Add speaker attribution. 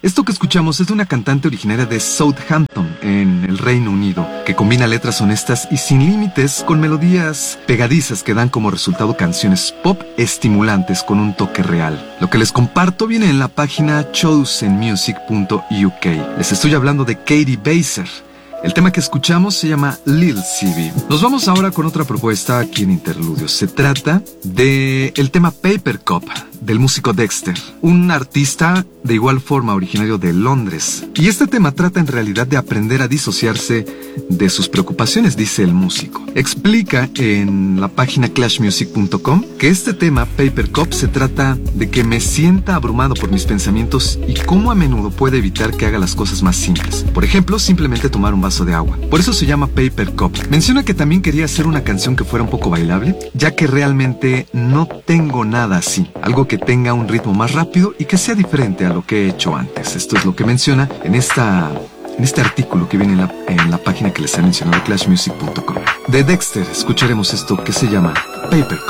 Speaker 1: Esto que escuchamos es de una cantante originaria de Southampton, en el Reino Unido, que combina letras honestas y sin límites con melodías pegadizas que dan como resultado canciones pop estimulantes con un toque real. Lo que les comparto viene en la página chosenmusic.uk. Les estoy hablando de Katie Baser. El tema que escuchamos se llama Lil Cb. Nos vamos ahora con otra propuesta aquí en Interludios. Se trata de el tema Paper Cup del músico Dexter, un artista de igual forma originario de Londres. Y este tema trata en realidad de aprender a disociarse de sus preocupaciones, dice el músico. Explica en la página clashmusic.com que este tema Paper Cup se trata de que me sienta abrumado por mis pensamientos y cómo a menudo puede evitar que haga las cosas más simples. Por ejemplo, simplemente tomar un vaso de agua. Por eso se llama Paper Cup. Menciona que también quería hacer una canción que fuera un poco bailable, ya que realmente no tengo nada así. Algo que tenga un ritmo más rápido y que sea diferente a lo que he hecho antes. Esto es lo que menciona en este artículo que viene en la página que les he mencionado, clashmusic.com. De Dexter escucharemos esto que se llama Paper Cup.